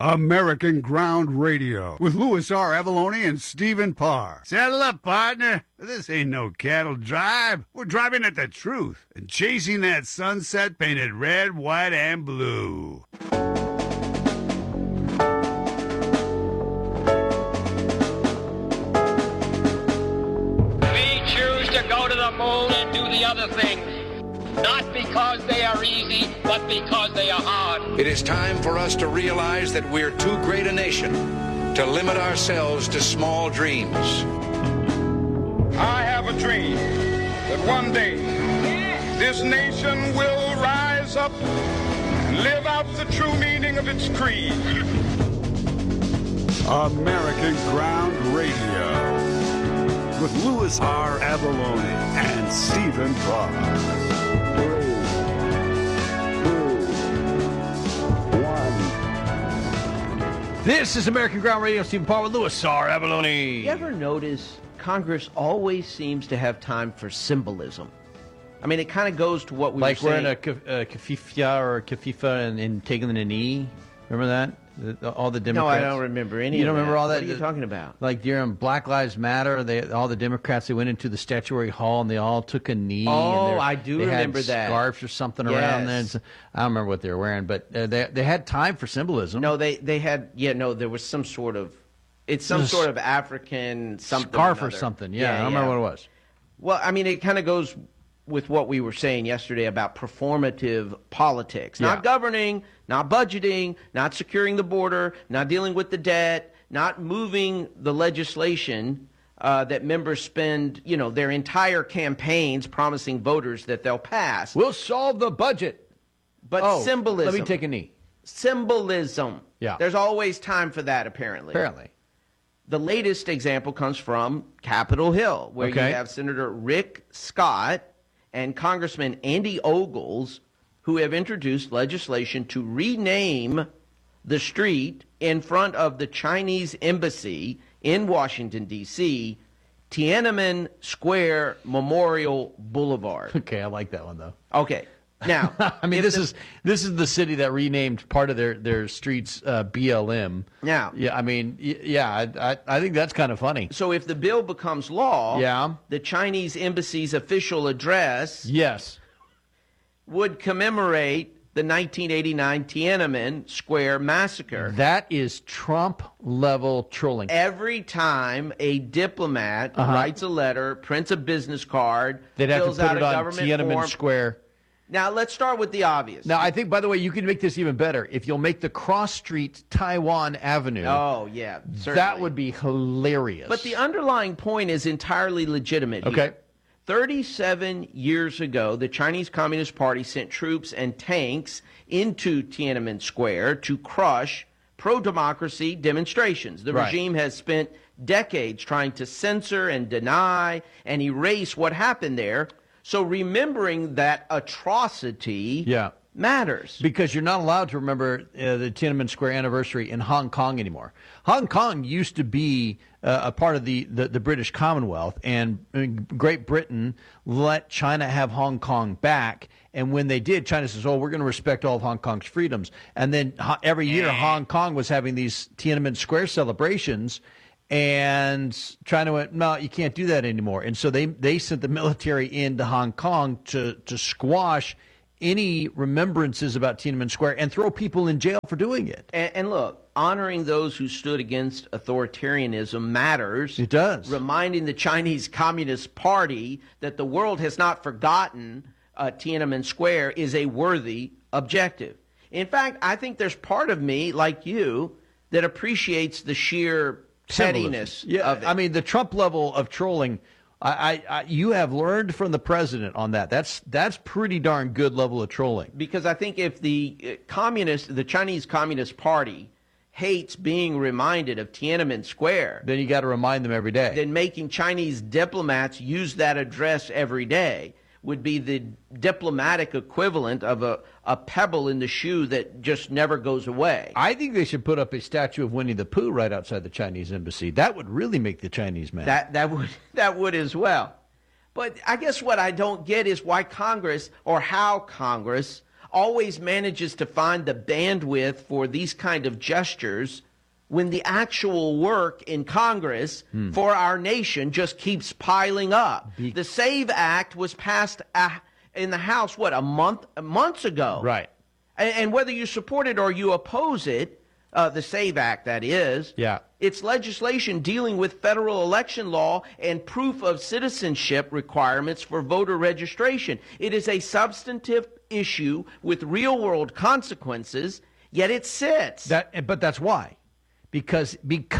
American Ground Radio with Louis R. Avalone and Stephen Parr. Saddle up, partner. This ain't no cattle drive. We're driving at the truth and chasing that sunset painted red, white, and blue. We choose to go to the moon and do the other things. Not because they are easy, but because they are hard. It is time for us to realize that we're too great a nation to limit ourselves to small dreams. I have a dream that one day this nation will rise up and live out the true meaning of its creed. American Ground Radio with Louis R. Avalone and Stephen Parr. This is American Ground Radio. Stephen Parr with Louis R. Avalone. You ever notice Congress always seems to have time for symbolism? I mean, it kind of goes to what we were saying. Like wearing a kafifia or a kafifa and taking the knee. Remember that? All the Democrats. No, I don't remember any of that. You don't remember all that? What are you talking about? Like during Black Lives Matter, all the Democrats, they went into the statuary hall and they all took a knee. Oh, and I do remember that. They had scarves or something around there. I don't remember what they were wearing, but they had time for symbolism. No, they had, there was some sort of, it's some sort of African something. Scarf or something, yeah. I don't remember what it was. Well, I mean, it kind of goes with what we were saying yesterday about performative politics. Not governing, not budgeting, not securing the border, not dealing with the debt, not moving the legislation that members spend, their entire campaigns promising voters that they'll pass. We'll solve the budget. But symbolism. Let me take a knee. Symbolism. Yeah. There's always time for that, apparently. Apparently. The latest example comes from Capitol Hill, where you have Senator Rick Scott and Congressman Andy Ogles, who have introduced legislation to rename the street in front of the Chinese embassy in Washington, D.C., Tiananmen Square Memorial Boulevard. Okay, I like that one, though. Okay. Now, I mean, this is the city that renamed part of their streets BLM. Now, I mean, I think that's kind of funny. So if the bill becomes law, the Chinese embassy's official address, would commemorate the 1989 Tiananmen Square massacre. That is Trump-level trolling. Every time a diplomat writes a letter, prints a business card, they'd have fills to put out it a on government Tiananmen form. Square. Now, let's start with the obvious. Now, I think, by the way, you can make this even better. If you'll make the cross street Taiwan Avenue. Oh, yeah, certainly. That would be hilarious. But the underlying point is entirely legitimate here. Okay. 37 years ago, the Chinese Communist Party sent troops and tanks into Tiananmen Square to crush pro-democracy demonstrations. The regime has spent decades trying to censor and deny and erase what happened there. So remembering that atrocity matters. Because you're not allowed to remember the Tiananmen Square anniversary in Hong Kong anymore. Hong Kong used to be a part of the British Commonwealth, and Great Britain let China have Hong Kong back. And when they did, China says, we're going to respect all of Hong Kong's freedoms. And then every year, Hong Kong was having these Tiananmen Square celebrations. And China went, no, you can't do that anymore. And so they sent the military into Hong Kong to squash any remembrances about Tiananmen Square and throw people in jail for doing it. And look, honoring those who stood against authoritarianism matters. It does. Reminding the Chinese Communist Party that the world has not forgotten Tiananmen Square is a worthy objective. In fact, I think there's part of me, like you, that appreciates the sheer pettiness of it. I mean, the Trump level of trolling, you have learned from the president on that. That's pretty darn good level of trolling. Because I think if the Chinese Communist Party hates being reminded of Tiananmen Square, then you got to remind them every day. Then making Chinese diplomats use that address every day would be the diplomatic equivalent of a pebble in the shoe that just never goes away. I think they should put up a statue of Winnie the Pooh right outside the Chinese embassy. That would really make the Chinese mad. That would as well. But I guess what I don't get is why Congress, or how Congress, always manages to find the bandwidth for these kind of gestures when the actual work in Congress for our nation just keeps piling up. The SAVE Act was passed in the House, months ago. Right. And whether you support it or you oppose it, the SAVE Act, that is, it's legislation dealing with federal election law and proof of citizenship requirements for voter registration. It is a substantive issue with real-world consequences, yet it sits. But that's why. Because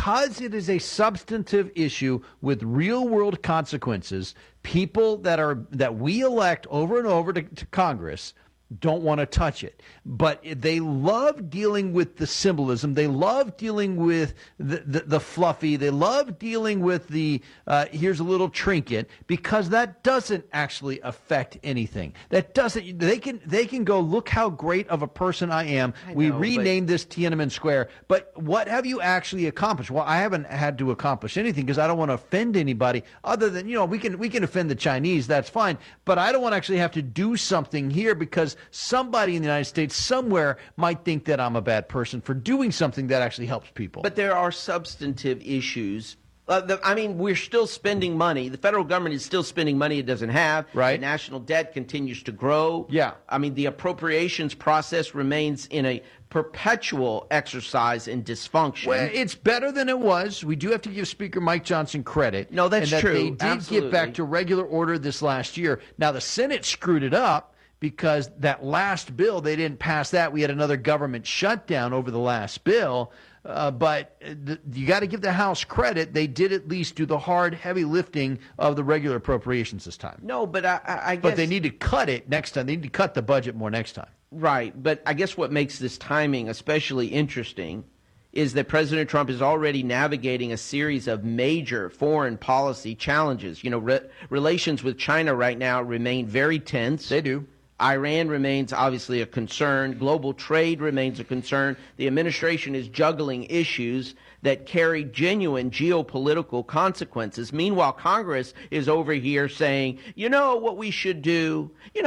it is a substantive issue with real-world consequences, people that we elect over and over to Congress don't want to touch it. But they love dealing with the symbolism. They love dealing with the fluffy. They love dealing with the here's a little trinket, because that doesn't actually affect anything. That doesn't. They can go, look how great of a person I am. We renamed this Tiananmen Square. But what have you actually accomplished? Well, I haven't had to accomplish anything because I don't want to offend anybody other than, we can offend the Chinese. That's fine. But I don't want to actually have to do something here because somebody in the United States somewhere might think that I'm a bad person for doing something that actually helps people. But there are substantive issues. We're still spending money. The federal government is still spending money it doesn't have. Right. The national debt continues to grow. Yeah. The appropriations process remains in a perpetual exercise in dysfunction. Well, it's better than it was. We do have to give Speaker Mike Johnson credit. No, that's true. They did get back to regular order this last year. Now, the Senate screwed it up, because that last bill, they didn't pass that. We had another government shutdown over the last bill. But you got to give the House credit. They did at least do the hard, heavy lifting of the regular appropriations this time. No, but I guess... But they need to cut it next time. They need to cut the budget more next time. Right. But I guess what makes this timing especially interesting is that President Trump is already navigating a series of major foreign policy challenges. Relations with China right now remain very tense. They do. Iran remains obviously a concern. Global trade remains a concern. The administration is juggling issues that carry genuine geopolitical consequences. Meanwhile, Congress is over here saying, what we should do? We've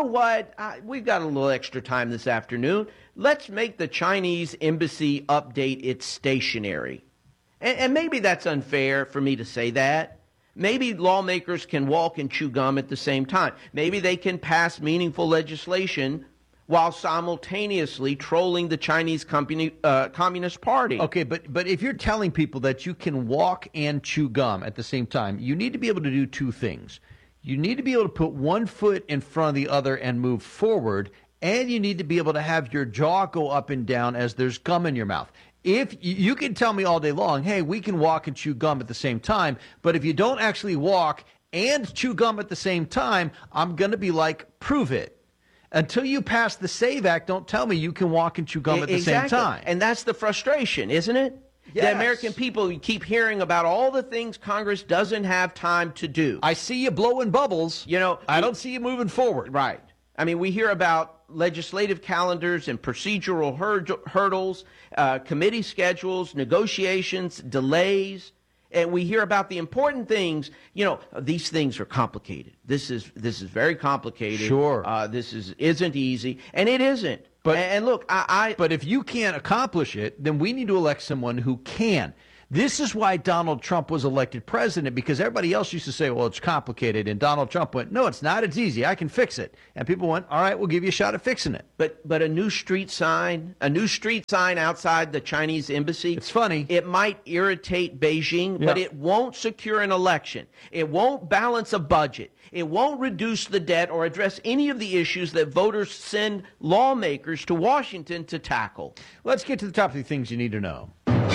got a little extra time this afternoon. Let's make the Chinese embassy update its stationery. And maybe that's unfair for me to say that. Maybe lawmakers can walk and chew gum at the same time. Maybe they can pass meaningful legislation while simultaneously trolling the Chinese Communist Party. Okay, but if you're telling people that you can walk and chew gum at the same time, you need to be able to do two things. You need to be able to put one foot in front of the other and move forward, and you need to be able to have your jaw go up and down as there's gum in your mouth. If you can tell me all day long, hey, we can walk and chew gum at the same time, but if you don't actually walk and chew gum at the same time, I'm going to be like, prove it. Until you pass the SAVE Act, don't tell me you can walk and chew gum at the same time. And that's the frustration, isn't it? Yes. The American people keep hearing about all the things Congress doesn't have time to do. I see you blowing bubbles. I don't see you moving forward. Right. We hear about legislative calendars and procedural hurdles, committee schedules, negotiations, delays, and we hear about the important things. These things are complicated. This is very complicated. Sure. This isn't easy, and it isn't. But look, But if you can't accomplish it, then we need to elect someone who can. This is why Donald Trump was elected president, because everybody else used to say, well, it's complicated. And Donald Trump went, no, it's not. It's easy. I can fix it. And people went, all right, we'll give you a shot at fixing it. But a new street sign outside the Chinese embassy. It's funny. It might irritate Beijing, but it won't secure an election. It won't balance a budget. It won't reduce the debt or address any of the issues that voters send lawmakers to Washington to tackle. Let's get to the top of the things you need to know.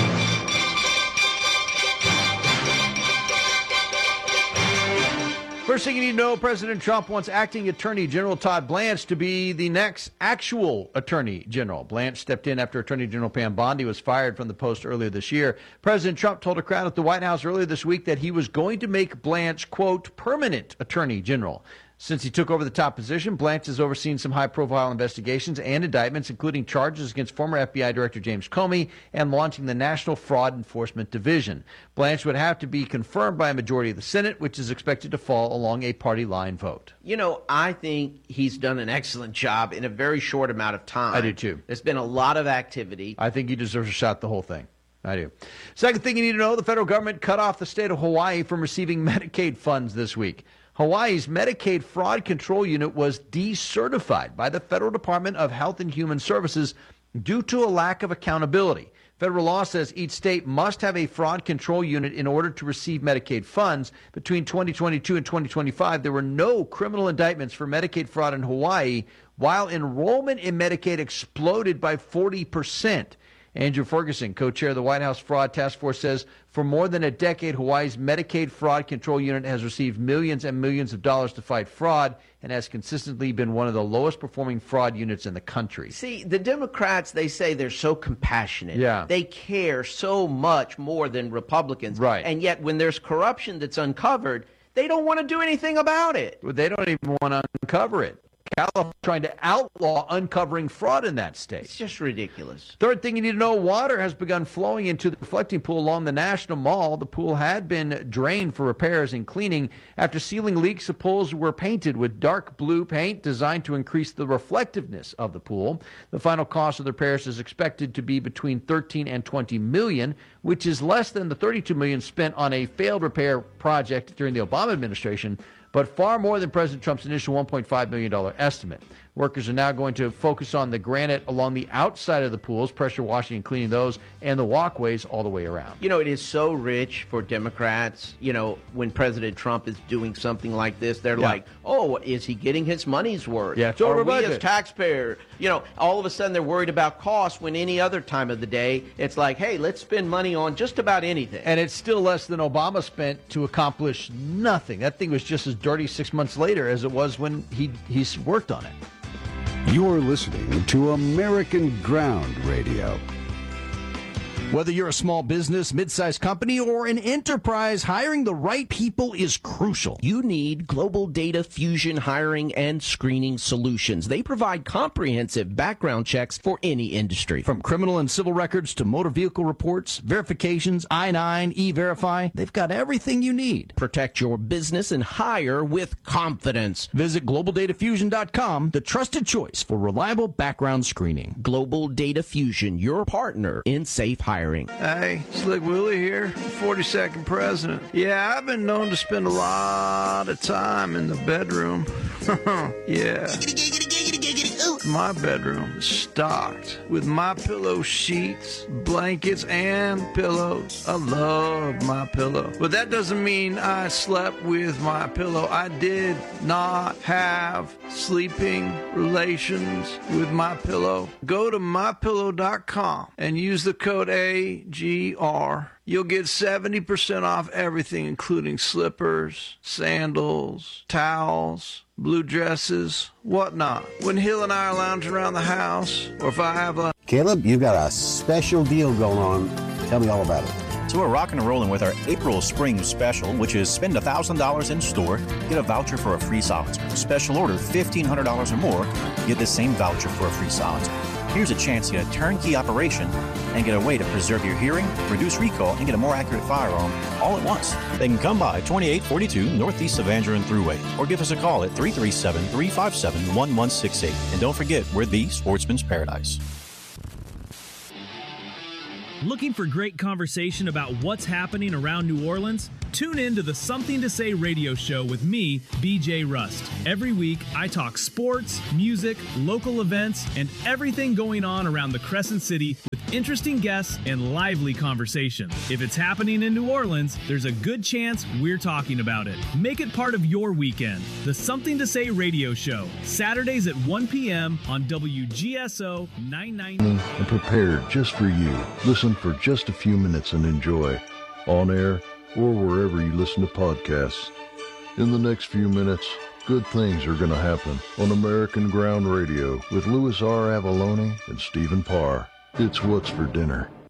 First thing you need to know, President Trump wants acting Attorney General Todd Blanche to be the next actual Attorney General. Blanche stepped in after Attorney General Pam Bondi was fired from the post earlier this year. President Trump told a crowd at the White House earlier this week that he was going to make Blanche, quote, permanent Attorney General. Since he took over the top position, Blanche has overseen some high-profile investigations and indictments, including charges against former FBI Director James Comey and launching the National Fraud Enforcement Division. Blanche would have to be confirmed by a majority of the Senate, which is expected to fall along a party line vote. You know, I think he's done an excellent job in a very short amount of time. I do, too. There's been a lot of activity. I think he deserves a shot the whole thing. I do. Second thing you need to know, the federal government cut off the state of Hawaii from receiving Medicaid funds this week. Hawaii's Medicaid Fraud Control Unit was decertified by the Federal Department of Health and Human Services due to a lack of accountability. Federal law says each state must have a fraud control unit in order to receive Medicaid funds. Between 2022 and 2025, there were no criminal indictments for Medicaid fraud in Hawaii, while enrollment in Medicaid exploded by 40%. Andrew Ferguson, co-chair of the White House Fraud Task Force, says for more than a decade, Hawaii's Medicaid Fraud Control Unit has received millions and millions of dollars to fight fraud and has consistently been one of the lowest performing fraud units in the country. See, the Democrats, they say they're so compassionate. Yeah. They care so much more than Republicans. Right. And yet when there's corruption that's uncovered, they don't want to do anything about it. They don't even want to uncover it. California trying to outlaw uncovering fraud in that state. It's just ridiculous. Third thing you need to know, water has begun flowing into the reflecting pool along the National Mall. The pool had been drained for repairs and cleaning. After sealing leaks, the pools were painted with dark blue paint designed to increase the reflectiveness of the pool. The final cost of the repairs is expected to be between $13 and $20 million, which is less than the $32 million spent on a failed repair project during the Obama administration, but far more than President Trump's initial $1.5 million estimate. Workers are now going to focus on the granite along the outside of the pools, pressure washing and cleaning those, and the walkways all the way around. You know, it is so rich for Democrats. You know, when President Trump is doing something like this, they're like, oh, is he getting his money's worth? Yeah, it's over budget. We as taxpayers, you know, all of a sudden they're worried about costs when any other time of the day, it's like, hey, let's spend money on just about anything. And it's still less than Obama spent to accomplish nothing. That thing was just as dirty 6 months later as it was when he worked on it. You're listening to American Ground Radio. Whether you're a small business, mid-sized company, or an enterprise, hiring the right people is crucial. You need Global Data Fusion Hiring and Screening Solutions. They provide comprehensive background checks for any industry. From criminal and civil records to motor vehicle reports, verifications, I-9, E-Verify, they've got everything you need. Protect your business and hire with confidence. Visit GlobalDataFusion.com, the trusted choice for reliable background screening. Global Data Fusion, your partner in safe hiring. Hey, Slick Willie here, 42nd president. Yeah, I've been known to spend a lot of time in the bedroom. Yeah. My bedroom is stocked with MyPillow sheets, blankets, and pillows. I love MyPillow. But that doesn't mean I slept with MyPillow. I did not have sleeping relations with MyPillow. Go to MyPillow.com and use the code AGR. You'll get 70% off everything, including slippers, sandals, towels, blue dresses, whatnot. When Hill and I are lounging around the house, or if I have a... Caleb, you've got a special deal going on. Tell me all about it. So we're rocking and rolling with our April Spring Special, which is spend $1,000 in store, get a voucher for a free silencer. Special order $1,500 or more, get the same voucher for a free silencer. Here's a chance to get a turnkey operation and get a way to preserve your hearing, reduce recall, and get a more accurate firearm all at once. They can come by 2842 Northeast Evangeline Thruway or give us a call at 337-357-1168. And don't forget, we're the Sportsman's Paradise. Looking for great conversation about what's happening around New Orleans? Tune in to the Something to Say radio show with me, BJ Rust. Every week, I talk sports, music, local events, and everything going on around the Crescent City with interesting guests and lively conversation. If it's happening in New Orleans, there's a good chance we're talking about it. Make it part of your weekend. The Something to Say radio show, Saturdays at 1 p.m. on WGSO 990. And prepared just for you. Listen for just a few minutes and enjoy. On air or wherever you listen to podcasts. In the next few minutes, good things are going to happen on American Ground Radio with Louis R. Avalone and Stephen Parr. It's What's for Dinner.